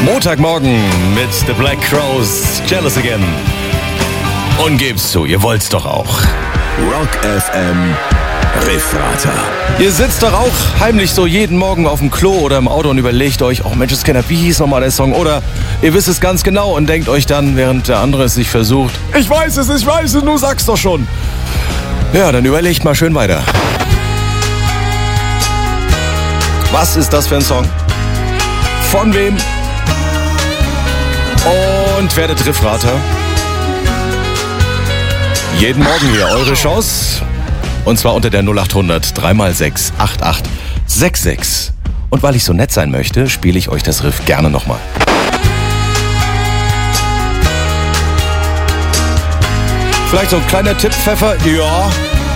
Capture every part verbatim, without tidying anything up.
Montagmorgen mit The Black Crowes, Jealous Again. Und gebt's zu, ihr wollt's doch auch. Rock F M Riffrater. Ihr sitzt doch auch heimlich so jeden Morgen auf dem Klo oder im Auto und überlegt euch, oh Menschenskinder, wie hieß nochmal der Song? Oder ihr wisst es ganz genau und denkt euch dann, während der andere es sich versucht, ich weiß es, ich weiß es, du sagst doch schon. Ja, dann überlegt mal schön weiter. Was ist das für ein Song? Von wem? Und werdet Riffrater. Jeden Morgen hier eure Chance. Und zwar unter der null acht hundert drei mal sechs acht acht sechs sechs. Und weil ich so nett sein möchte, spiele ich euch das Riff gerne nochmal. Vielleicht so ein kleiner Tipp, Pfeffer? Ja.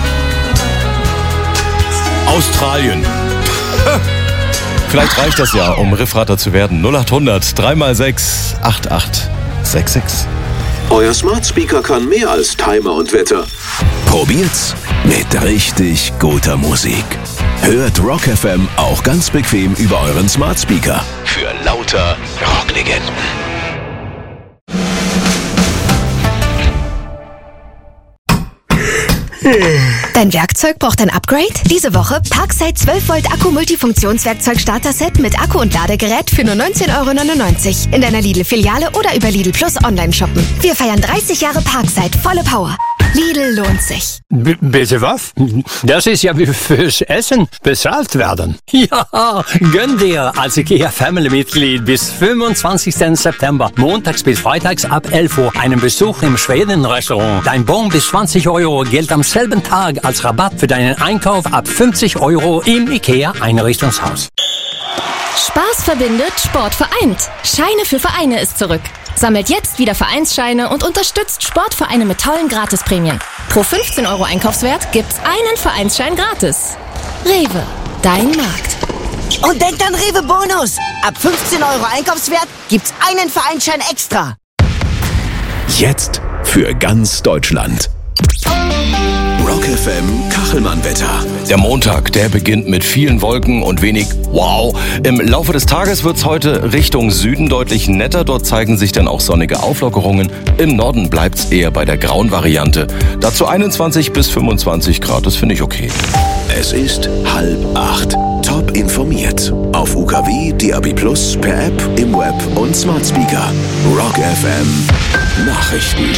Australien. Vielleicht reicht das ja, um Riffrater zu werden. null acht hundert drei mal sechs acht acht sechs sechs. Euer Smart Speaker kann mehr als Timer und Wetter. Probiert's mit richtig guter Musik. Hört Rock F M auch ganz bequem über euren Smart Speaker. Für lauter Rocklegenden. Dein Werkzeug braucht ein Upgrade? Diese Woche Parkside zwölf Volt Akku Multifunktionswerkzeug Starter Set mit Akku und Ladegerät für nur neunzehn Euro neunundneunzig. In deiner Lidl-Filiale oder über Lidl Plus online shoppen. Wir feiern dreißig Jahre Parkside, volle Power. Lidl lohnt sich. B- bitte was? Das ist ja wie fürs Essen bezahlt werden. Ja, gönn dir als IKEA Family-Mitglied bis fünfundzwanzigsten September, montags bis freitags ab elf Uhr, einen Besuch im Schweden-Restaurant. Dein Bon bis zwanzig Euro gilt am selben Tag als Rabatt für deinen Einkauf ab fünfzig Euro im IKEA-Einrichtungshaus. Spaß verbindet, Sport vereint. Scheine für Vereine ist zurück. Sammelt jetzt wieder Vereinsscheine und unterstützt Sportvereine mit tollen Gratisprämien. Pro fünfzehn Euro Einkaufswert gibt's einen Vereinsschein gratis. Rewe, dein Markt. Und denkt an Rewe Bonus. Ab fünfzehn Euro Einkaufswert gibt's einen Vereinsschein extra. Jetzt für ganz Deutschland. Rock F M Kachelmann-Wetter. Der Montag, der beginnt mit vielen Wolken und wenig Wow. Im Laufe des Tages wird's heute Richtung Süden deutlich netter. Dort zeigen sich dann auch sonnige Auflockerungen. Im Norden bleibt's eher bei der grauen Variante. Dazu einundzwanzig bis fünfundzwanzig Grad, das finde ich okay. Es ist halb acht. Top informiert. Auf U K W, D A B Plus, per App, im Web und Smart Speaker. Rock F M Nachrichten.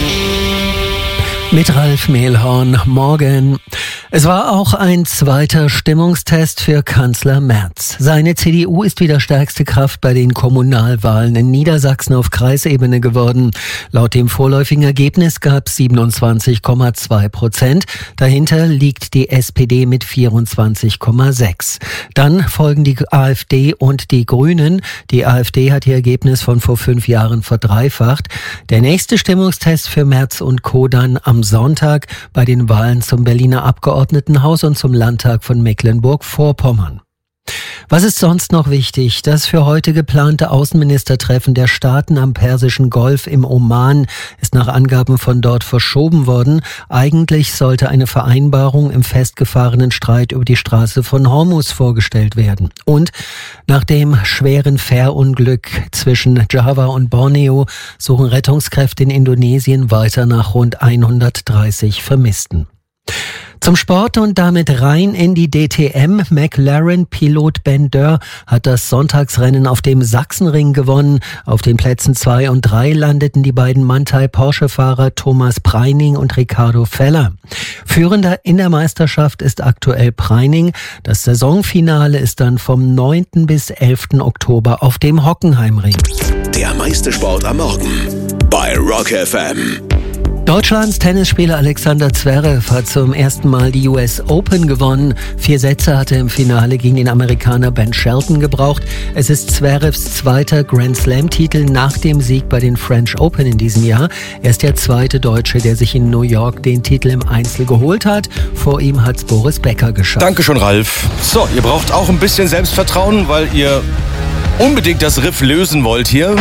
Mit Ralf Mehlhorn. Morgen. Es war auch ein zweiter Stimmungstest für Kanzler Merz. Seine C D U ist wieder stärkste Kraft bei den Kommunalwahlen in Niedersachsen auf Kreisebene geworden. Laut dem vorläufigen Ergebnis gab es siebenundzwanzig Komma zwei Prozent. Dahinter liegt die S P D mit vierundzwanzig Komma sechs. Dann folgen die AfD und die Grünen. Die AfD hat ihr Ergebnis von vor fünf Jahren verdreifacht. Der nächste Stimmungstest für Merz und Co. dann am Sonntag bei den Wahlen zum Berliner Abgeordnetenhaus und zum Landtag von Mecklenburg-Vorpommern. Was ist sonst noch wichtig? Das für heute geplante Außenministertreffen der Staaten am Persischen Golf im Oman ist nach Angaben von dort verschoben worden. Eigentlich sollte eine Vereinbarung im festgefahrenen Streit über die Straße von Hormuz vorgestellt werden. Und nach dem schweren Fährunglück zwischen Java und Borneo suchen Rettungskräfte in Indonesien weiter nach rund hundertdreißig Vermissten. Zum Sport und damit rein in die D T M. McLaren-Pilot Ben Dörr hat das Sonntagsrennen auf dem Sachsenring gewonnen. Auf den Plätzen zwei und drei landeten die beiden Manthey-Porsche-Fahrer Thomas Preining und Ricardo Feller. Führender in der Meisterschaft ist aktuell Preining. Das Saisonfinale ist dann vom neunten bis elften Oktober auf dem Hockenheimring. Der meiste Sport am Morgen bei Rock F M. Deutschlands Tennisspieler Alexander Zverev hat zum ersten Mal die U S Open gewonnen. Vier Sätze hatte er im Finale gegen den Amerikaner Ben Shelton gebraucht. Es ist Zverevs zweiter Grand Slam-Titel nach dem Sieg bei den French Open in diesem Jahr. Er ist der zweite Deutsche, der sich in New York den Titel im Einzel geholt hat. Vor ihm hat's Boris Becker geschafft. Dankeschön, Ralf. So, ihr braucht auch ein bisschen Selbstvertrauen, weil ihr unbedingt das Riff lösen wollt hier.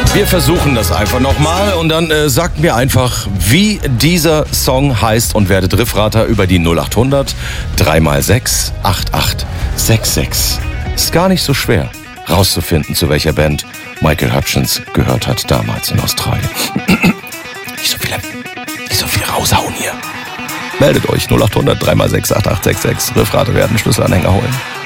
Wir versuchen das einfach nochmal und dann äh, sagt mir einfach, wie dieser Song heißt und werdet Riffrater über die null acht hundert drei mal sechs acht acht sechs sechs. Ist gar nicht so schwer rauszufinden, zu welcher Band Michael Hutchence gehört hat damals in Australien. Nicht so viel, nicht so viel raushauen hier. Meldet euch null acht hundert drei mal sechs acht acht sechs sechs. Riffrater werden Schlüsselanhänger holen.